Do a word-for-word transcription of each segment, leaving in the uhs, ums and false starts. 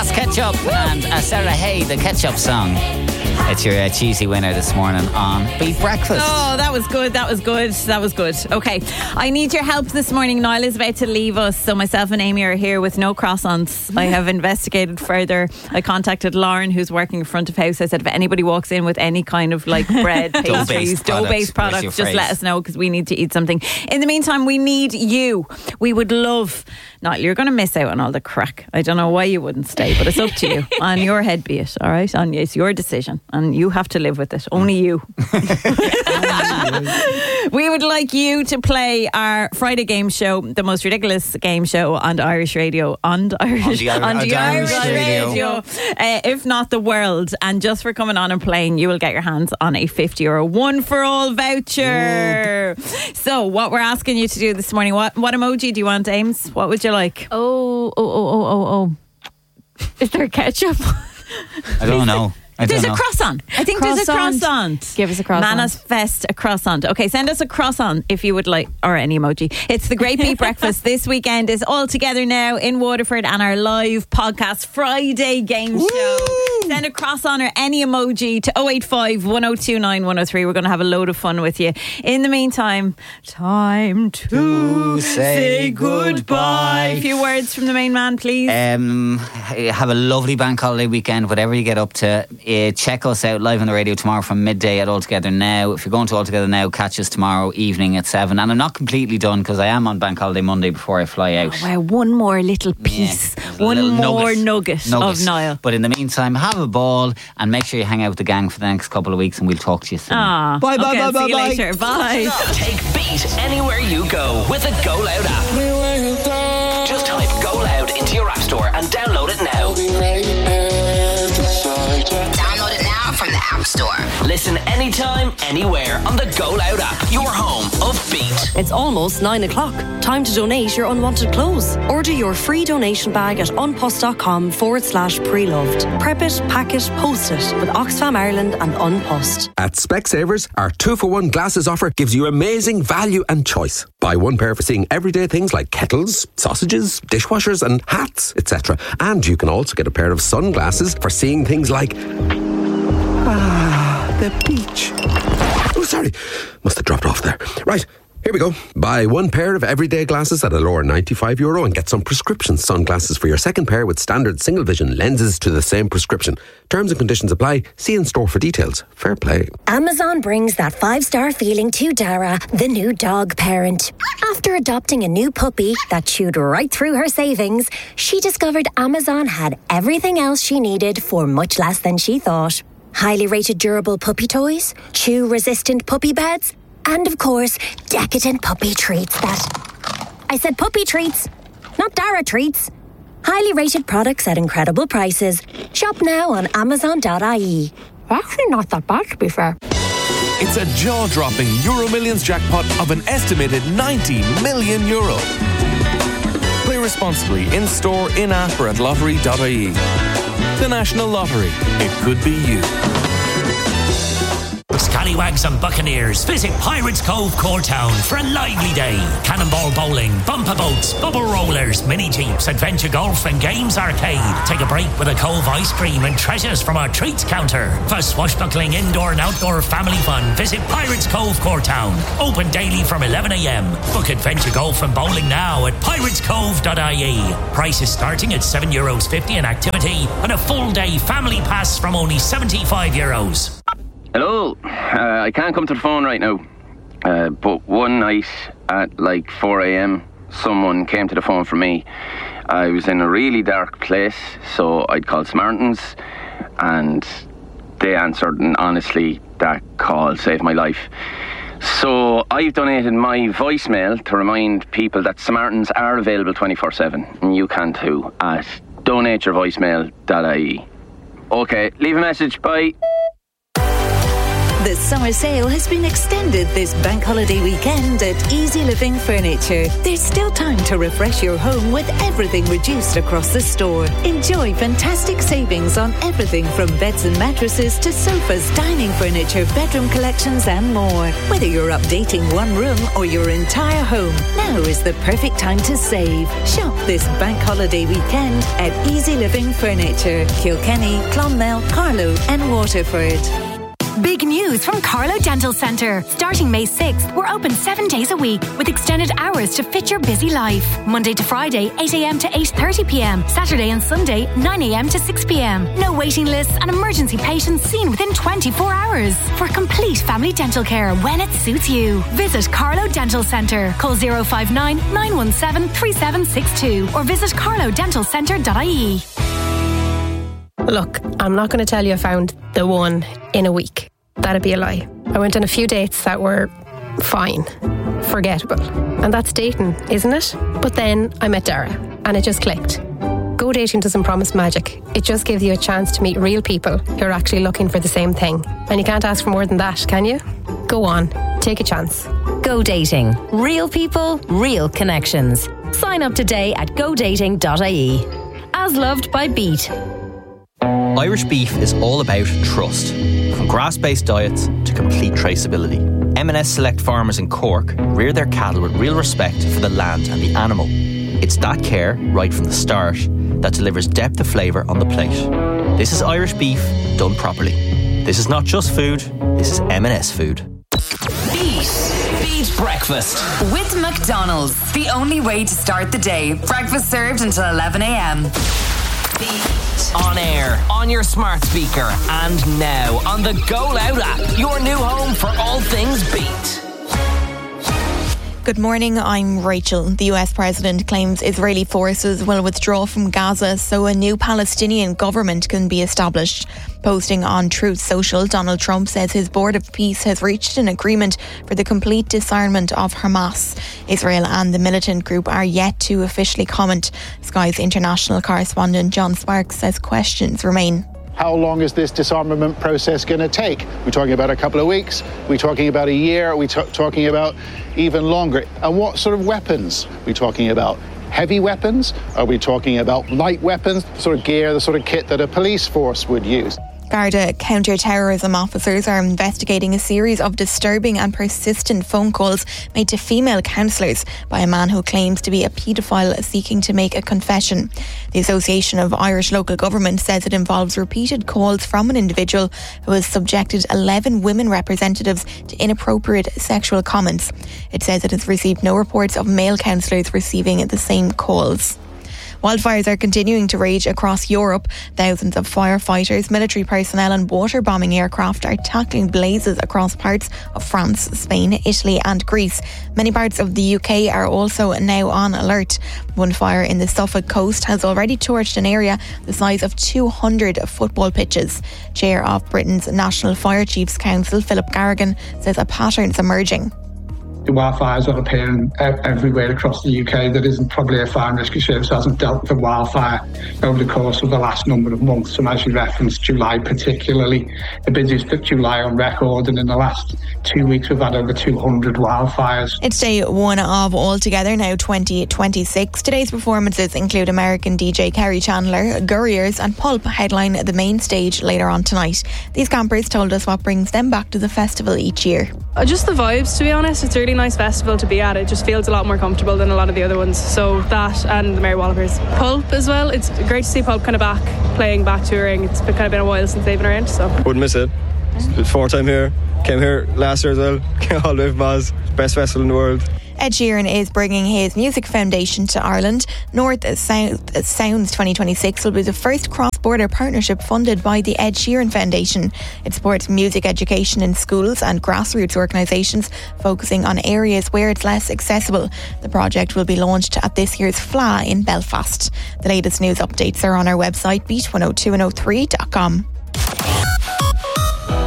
Das Ketchup and uh, Sarah Hay, the Ketchup song. It's your uh, cheesy winner this morning on Beat Breakfast. Oh, that was good, that was good, that was good. Okay, I need your help this morning. Niall is about to leave us, so myself and Amy are here with no croissants. I have investigated further. I contacted Lauren, who's working in front of house. I said, if anybody walks in with any kind of like bread, pastries, dough-based products, just phrase? let us know, because we need to eat something. In the meantime, we need you. We would love... Niall, you're going to miss out on all the crack. I don't know why you wouldn't stay, but it's up to you. On your head be it, all right? On, it's your decision, and you have to live with it. Only you. We would like you to play our Friday game show, the most ridiculous game show on Irish radio, on the Irish, on the, on the Irish, Irish radio, radio. Uh, if not the world. And just for coming on and playing, you will get your hands on a fifty euro one for all voucher. Ooh. So what we're asking you to do this morning, what what emoji do you want, Ames? What would you like? Oh, oh, oh, oh, oh, oh. Is there ketchup? I don't know. I there's don't know. a croissant. I think croissant. there's a croissant. Give us a croissant. Manas Fest, a croissant. Okay, send us a croissant if you would like, or any emoji. It's the Great Beat Breakfast. This weekend is all together now in Waterford, and our live podcast Friday game Woo! show. Send a croissant or any emoji to oh eight five, one oh two nine, one oh three. We're going to have a load of fun with you. In the meantime, time to, to say, say goodbye. A few words from the main man, please. Um, have a lovely bank holiday weekend, whatever you get up to. Uh, check us out live on the radio tomorrow from midday at Altogether Now. If you're going to Altogether Now, catch us tomorrow evening at seven. And I'm not completely done, because I am on bank holiday Monday before I fly out. Oh, wow, one more little piece, yeah, one more nugget, nugget, nugget of Niall. But in the meantime, have a ball and make sure you hang out with the gang for the next couple of weeks, and we'll talk to you soon. Ah, bye, bye, okay, bye, bye, bye, see bye. you later. Bye. Take Beat anywhere you go with the Go Loud app. Just type Go Loud into your app store and download it now. Download it now from the App Store. Listen anytime, anywhere on the Go Loud app. Your home of Beat. It's almost nine o'clock. Time to donate your unwanted clothes. Order your free donation bag at unpost.com forward slash pre-loved. Prep it, pack it, post it with Oxfam Ireland and Unpost. At Specsavers, our two for one glasses offer gives you amazing value and choice. Buy one pair for seeing everyday things like kettles, sausages, dishwashers and hats, et cetera. And you can also get a pair of sunglasses for seeing things like... Ah, the beach. Oh, sorry. Must have dropped off there. Right. Here we go. Buy one pair of everyday glasses at a lower ninety-five euro and get some prescription sunglasses for your second pair with standard single vision lenses to the same prescription. Terms and conditions apply. See in store for details. Fair play. Amazon brings that five-star feeling to Dara, the new dog parent. After adopting a new puppy that chewed right through her savings, she discovered Amazon had everything else she needed for much less than she thought. Highly rated durable puppy toys, chew-resistant puppy beds, and of course, decadent puppy treats that... I said puppy treats, not Dara treats. Highly rated products at incredible prices. Shop now on amazon dot I E. Actually not that bad, to be fair. It's a jaw-dropping Euro Millions jackpot of an estimated ninety million euro. Play responsibly in-store, in-app or at lottery dot I E. The National Lottery. It could be you. Scallywags and Buccaneers, visit Pirates Cove, Coretown for a lively day. Cannonball bowling, bumper boats, bubble rollers, mini jeeps, adventure golf and games arcade. Take a break with a Cove ice cream and treasures from our treats counter. For swashbuckling indoor and outdoor family fun, visit Pirates Cove, Coretown. Open daily from eleven a.m. Book adventure golf and bowling now at pirates cove dot I E. Prices starting at seven euros fifty an activity and a full day family pass from only seventy-five euros. Hello, uh, I can't come to the phone right now, uh, but one night at like four a.m, someone came to the phone for me. I was in a really dark place, so I'd called Samaritans, and they answered, and honestly, that call saved my life. So I've donated my voicemail to remind people that Samaritans are available twenty-four seven, and you can too, at donate your voicemail dot I E. Okay, leave a message, bye. The summer sale has been extended this bank holiday weekend at Easy Living Furniture. There's still time to refresh your home with everything reduced across the store. Enjoy fantastic savings on everything from beds and mattresses to sofas, dining furniture, bedroom collections and more. Whether you're updating one room or your entire home, now is the perfect time to save. Shop this bank holiday weekend at Easy Living Furniture, Kilkenny, Clonmel, Carlow and Waterford. Big news from Carlow Dental Centre. Starting May sixth, we're open seven days a week with extended hours to fit your busy life. Monday to Friday, eight a.m. to eight thirty p.m. Saturday and Sunday, nine a.m. to six p.m. No waiting lists and emergency patients seen within twenty-four hours. For complete family dental care when it suits you. Visit Carlow Dental Centre. Call zero five nine, nine one seven, three seven six two or visit carlow dental centre dot I E. Look, I'm not going to tell you I found the one in a week. That'd be a lie. I went on a few dates that were fine, forgettable. And that's dating, isn't it? But then I met Dara and it just clicked. Go dating doesn't promise magic. It just gives you a chance to meet real people who are actually looking for the same thing. And you can't ask for more than that, can you? Go on, take a chance. Go dating. Real people, real connections. Sign up today at go dating dot I E. As loved by Beat. Irish beef is all about trust. From grass-based diets to complete traceability. M and S Select Farmers in Cork rear their cattle with real respect for the land and the animal. It's that care, right from the start, that delivers depth of flavour on the plate. This is Irish beef done properly. This is not just food, this is M and S food. Beat. Beat breakfast. With McDonald's. The only way to start the day. Breakfast served until eleven a.m. Beat. On air, on your smart speaker, and now on the Go Loud app, your new home for all things Beat. Good morning, I'm Rachel. The U S president claims Israeli forces will withdraw from Gaza so a new Palestinian government can be established. Posting on Truth Social, Donald Trump says his Board of Peace has reached an agreement for the complete disarmament of Hamas. Israel and the militant group are yet to officially comment. Sky's international correspondent John Sparks says questions remain. How long is this disarmament process going to take? We're talking about a couple of weeks. We're talking about a year. We're t- talking about even longer. And what sort of weapons are we talking about? Heavy weapons? Are we talking about light weapons? The sort of gear, the sort of kit that a police force would use? Garda counter-terrorism officers are investigating a series of disturbing and persistent phone calls made to female counsellors by a man who claims to be a paedophile seeking to make a confession. The Association of Irish Local Government says it involves repeated calls from an individual who has subjected eleven women representatives to inappropriate sexual comments. It says it has received no reports of male counsellors receiving the same calls. Wildfires are continuing to rage across Europe. Thousands of firefighters, military personnel and water-bombing aircraft are tackling blazes across parts of France, Spain, Italy and Greece. Many parts of the U K are also now on alert. One fire in the Suffolk coast has already torched an area the size of two hundred football pitches. Chair of Britain's National Fire Chiefs Council, Philip Garrigan, says a pattern's emerging. The wildfires are appearing everywhere across the U K. There isn't probably a fire and rescue service that hasn't dealt with a wildfire over the course of the last number of months. And as you referenced, July particularly, the busiest July on record. And in the last two weeks, we've had over two hundred wildfires. It's day one of Altogether, now twenty twenty-six. Today's performances include American D J Kerry Chandler, Gurriers and Pulp headline the main stage later on tonight. These campers told us what brings them back to the festival each year. Uh, just the vibes, to be honest. It's a really nice festival to be at. It just feels a lot more comfortable than a lot of the other ones. So that and the Mary Wallopers. Pulp as well. It's great to see Pulp kind of back playing, back touring. It's been kind of been a while since they've been around. So wouldn't miss it. It's fourth time here. Came here last year as well. Came all the way from Oz. Best festival in the world. Ed Sheeran is bringing his music foundation to Ireland. North South Sounds twenty twenty-six will be the first cross-border partnership funded by the Ed Sheeran Foundation. It supports music education in schools and grassroots organisations, focusing on areas where it's less accessible. The project will be launched at this year's F L A in Belfast. The latest news updates are on our website, beat one oh two and oh three dot com.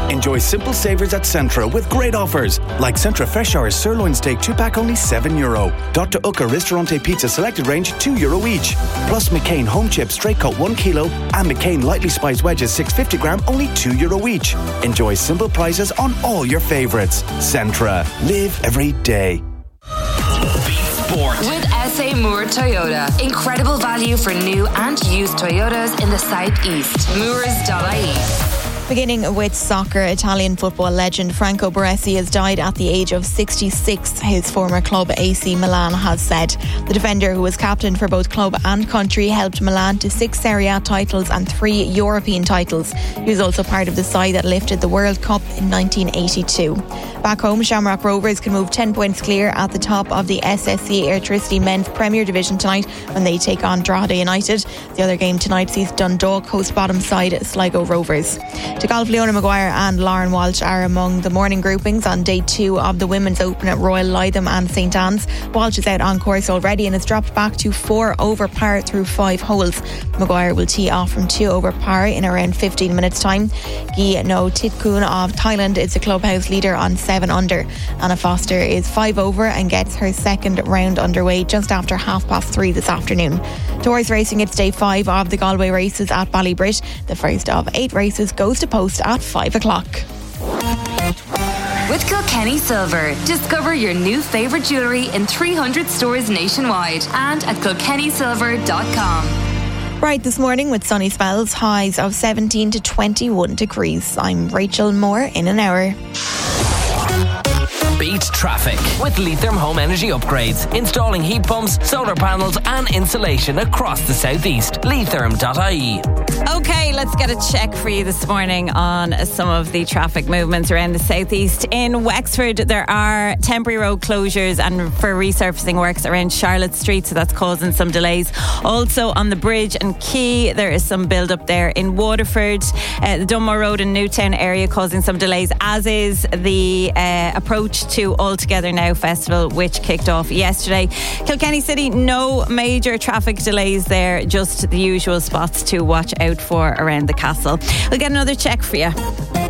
Enjoy simple savours at Centra with great offers, like Centra Fresh Hours Sirloin Steak two pack only seven euro. Doctor Ucca Ristorante Pizza Selected Range two euro each. Plus McCain Home Chips Straight Cut one kilo and McCain Lightly Spiced Wedges six hundred fifty gram only two euro each. Enjoy simple prices on all your favourites. Centra. Live every day. Sport. With S A Moore Toyota. Incredible value for new and used Toyotas in the southeast. Moores dot I E. Beginning with soccer, Italian football legend Franco Baresi has died at the age of sixty-six, his former club A C Milan has said. The defender, who was captain for both club and country, helped Milan to six Serie A titles and three European titles. He was also part of the side that lifted the World Cup in nineteen eighty-two. Back home, Shamrock Rovers can move ten points clear at the top of the S S C Airtricity Men's Premier Division tonight when they take on Drogheda United. The other game tonight sees Dundalk host bottom side Sligo Rovers. To golf, Leona Maguire and Lauren Walsh are among the morning groupings on day two of the Women's Open at Royal Lytham and St Anne's. Walsh is out on course already and has dropped back to four over par through five holes. Maguire will tee off from two over par in around fifteen minutes time. Gi No Titkun of Thailand is the clubhouse leader on seven under. Anna Foster is five over and gets her second round underway just after half past three this afternoon. To horse racing, it's day five of the Galway races at Ballybrit. The first of eight races goes to post at five o'clock. With Kilkenny Silver, discover your new favourite jewellery in three hundred stores nationwide and at kilkenny silver dot com. Right this morning with sunny spells, highs of seventeen to twenty-one degrees. I'm Rachel Moore in an hour. Beat traffic with Leitrim Home Energy Upgrades. Installing heat pumps, solar panels and insulation across the southeast. Leitrim dot I E. Okay, let's get a check for you this morning on some of the traffic movements around the southeast. In Wexford, there are temporary road closures and for resurfacing works around Charlotte Street, so that's causing some delays. Also on the Bridge and Quay, there is some build up there in Waterford. Uh, the Dunmore Road and Newtown area causing some delays, as is the uh, approach to All Together Now Festival, which kicked off yesterday. Kilkenny City, no major traffic delays there, just the usual spots to watch out for around the castle. We'll get another check for you.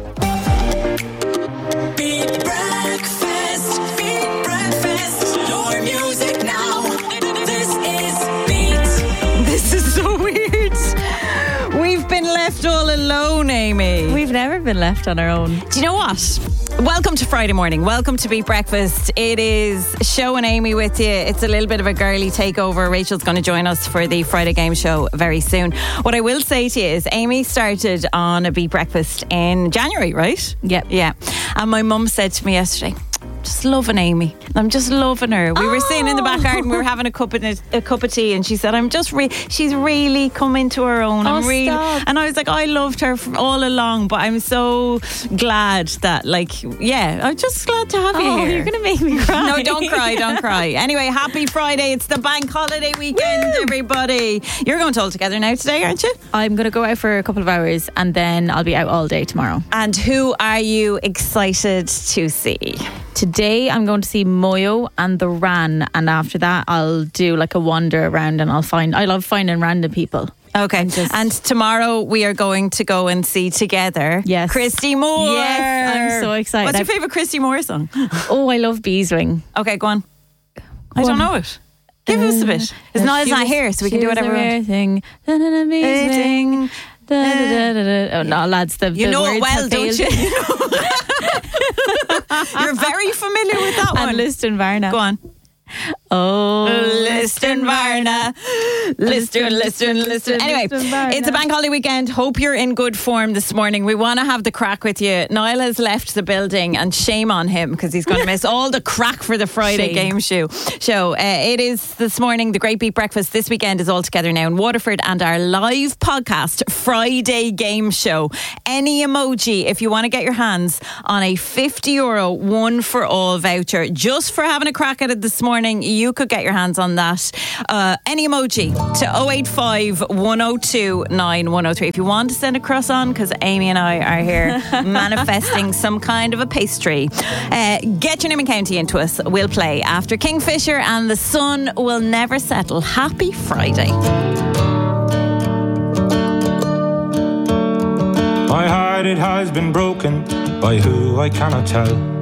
Beat breakfast, beat breakfast, your music now. This is Beat. This is so weird. We've been left all alone, Amy. We've never been left on our own. Do you know what? Welcome to Friday morning. Welcome to Beat Breakfast. It is Show and Amy with you. It's a little bit of a girly takeover. Rachel's going to join us for the Friday game show very soon. What I will say to you is Amy started on a Beat Breakfast in January, right? Yep. Yeah. And my mum said to me yesterday, just loving Amy. I'm just loving her. We oh. were sitting in the back garden, we were having a cup of a cup of tea, and she said, "I'm just re- she's really come into her own." Oh, I'm really, stop. and I was like, I loved her from all along, but I'm so glad that, like, yeah, I'm just glad to have you oh, here. You're gonna make me cry. No, don't cry, don't cry. Anyway, happy Friday. It's the bank holiday weekend, Woo! Everybody. You're going to All Together Now today, aren't you? I'm going to go out for a couple of hours and then I'll be out all day tomorrow. And who are you excited to see? Today I'm going to see Moyo and the Ran, and after that I'll do like a wander around and I'll find I love finding random people. Okay, and, just, and tomorrow we are going to go and see together yes. Christy Moore. Yes, I'm so excited. What's your favourite Christy Moore song? Oh, I love Beeswing. Okay, go on. Go I don't on. know it. Give uh, us a bit. It's not, it's not here, so we can do whatever we want. Thing. Beeswing. Da, da, da, da, da. Oh no, lads, the, you the know words it well, have don't failed. you? You're very familiar with that one. And Liston Varna. Go on. Oh, Liston Varna. Liston, Liston, Liston. Anyway, it's a bank holiday weekend. Hope you're in good form this morning. We want to have the crack with you. Niall has left the building, and shame on him because he's going to miss all the crack for the Friday shame. game show. Show. Uh, it is this morning. The Great Beat Breakfast this weekend is All Together Now in Waterford, and our live podcast Friday game show. Any emoji if you want to get your hands on a fifty euro one for all voucher just for having a crack at it this morning. You could get your hands on that. Uh, any emoji to oh eight five, one oh two, nine one oh three if you want to send a cross on, because Amy and I are here manifesting some kind of a pastry. Uh, get your name and county into us. We'll play after Kingfisher and The Sun Will Never Settle. Happy Friday. My heart heart, it has been broken. By who, I cannot tell.